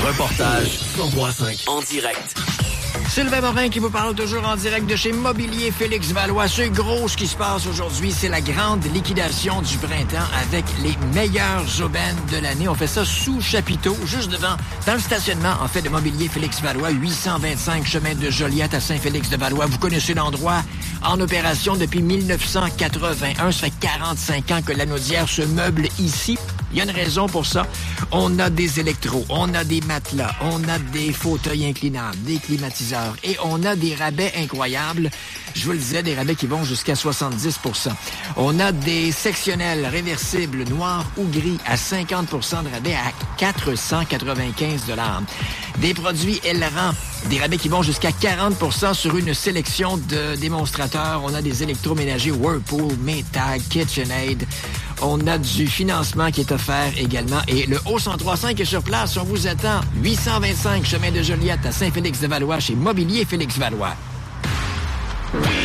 Reportage 103.5 en direct. Sylvain Morin qui vous parle toujours en direct de chez Mobilier Félix Valois. C'est gros ce qui se passe aujourd'hui. C'est la grande liquidation du printemps avec les meilleures aubaines de l'année. On fait ça sous chapiteau, juste devant, dans le stationnement, en fait, de Mobilier Félix Valois, 825 chemin de Joliette à Saint-Félix-de-Valois. Vous connaissez l'endroit, en opération depuis 1981. Ça fait 45 ans que Lanaudière se meuble ici. Il y a une raison pour ça. On a des électros, on a des matelas, on a des fauteuils inclinables, des climatiseurs et on a des rabais incroyables. Je vous le disais, des rabais qui vont jusqu'à 70%. On a des sectionnels réversibles noirs ou gris à 50% de rabais à 495 $. Des produits Elran, des rabais qui vont jusqu'à 40% sur une sélection de démonstrateurs. On a des électroménagers Whirlpool, Maytag, KitchenAid. On a du financement qui est offert également. Et le Haut-1035 est sur place. On vous attend. 825 chemin de Joliette à Saint-Félix-de-Valois chez Mobilier Félix Valois.